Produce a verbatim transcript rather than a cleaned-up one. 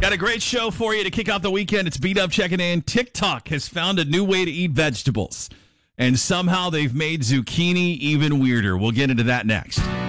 Got a great show for you to kick off the weekend. It's Beat Up checking in. TikTok has found a new way to eat vegetables, and somehow they've made zucchini even weirder. We'll get into that next.